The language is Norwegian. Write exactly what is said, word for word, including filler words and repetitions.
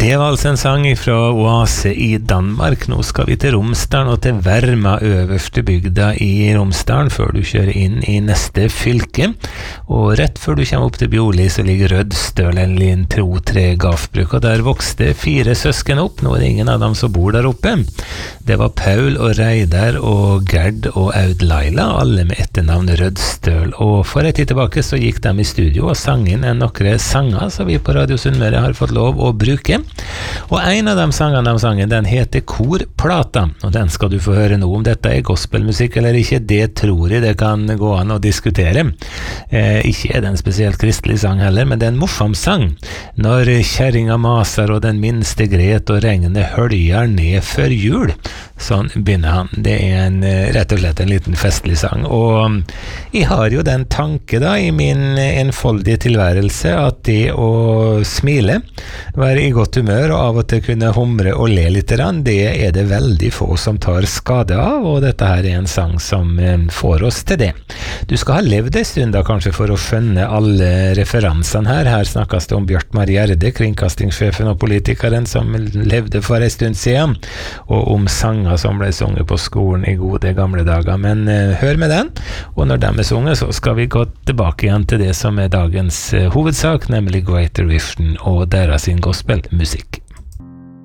Det var altså en sang fra Oase i Danmark. Nå skal vi til Romsdalen og til Verma, øverste bygda i Romsdalen, før du kjører inn i neste fylke. Og rett før du kommer opp til Bjorli så ligger Rødstøl, en liten tro-tre gaffbruk, og der vokste fire søsken opp. Nå er det ingen av dem som bor der oppe. Det var Paul og Reidar og Gerd og Aud Laila, alle med etternavn Rødstøl. Og for en tid tilbake så gikk de i studio og sang inn en nokre sanger som vi på Radio Sunnmøre har fått lov å bruke. Og en av de sangene de sangen, den heter Korplata, og den skal du få høre nå. Om dette er gospelmusikk eller ikke, det tror jeg det kan gå an å diskutere. Eh, ikke er det en spesielt kristelig sang heller, men det er en morsom sang. Når kjerringa maser og den minste gret og regnet høljer ned før jul, sånn begynner han. Det er en, rett og slett en liten festlig sang, og jeg har jo den tanke da i min enfoldige tilværelse at det å smile, være i godt humør og av og til kunne humre og le litt, det er det veldig få som tar skade av, og dette her er en sang som får oss til det. Du skal ha levd en stund da kanskje for å skjønne alle referansene her. Her snakkes det om Bjørtmar Gjerde, kringkastingssjefen og politikeren som levde for en stund siden, og om sanger som ble sunget på skolen i gode gamle dager. Men uh, hør med den, og når de er sunget så skal vi gå tilbake igjen til det som er dagens uh, hovedsak, nemlig Greater Vision og deres sin gospelmusikk.